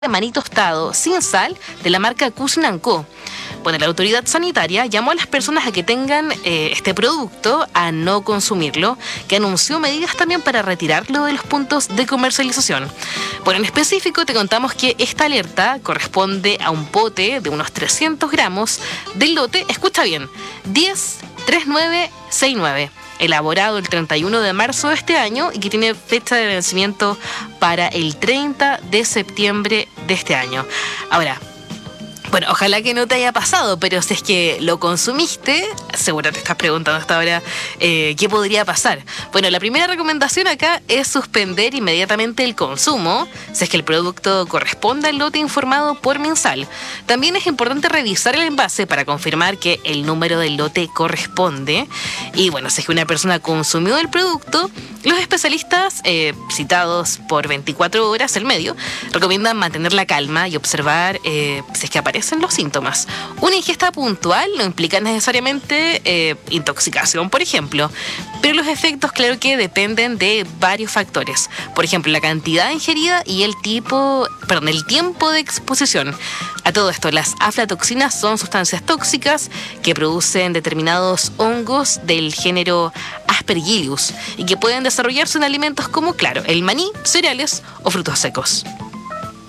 de maní tostado sin sal de la marca Kuznanco. Bueno, la autoridad sanitaria llamó a las personas a que tengan este producto a no consumirlo, que anunció medidas también para retirarlo de los puntos de comercialización. Bueno, en específico te contamos que esta alerta corresponde a un pote de unos 300 gramos del lote, escucha bien, 103969. Elaborado el 31 de marzo de este año y que tiene fecha de vencimiento para el 30 de septiembre de este año. Ahora, bueno, ojalá que no te haya pasado, pero si es que lo consumiste, seguro te estás preguntando hasta ahora qué podría pasar. Bueno, la primera recomendación acá es suspender inmediatamente el consumo, si es que el producto corresponde al lote informado por MinSal. También es importante revisar el envase para confirmar que el número del lote corresponde. Y bueno, si es que una persona consumió el producto, los especialistas citados por 24 horas, el medio, recomiendan mantener la calma y observar si es que aparecen los síntomas. Una ingesta puntual no implica necesariamente intoxicación, por ejemplo, pero los efectos, claro que dependen de varios factores. Por ejemplo, la cantidad ingerida y el tiempo de exposición. A todo esto, las aflatoxinas son sustancias tóxicas que producen determinados hongos del género Aspergillus y que pueden desarrollarse en alimentos como, claro, el maní, cereales o frutos secos.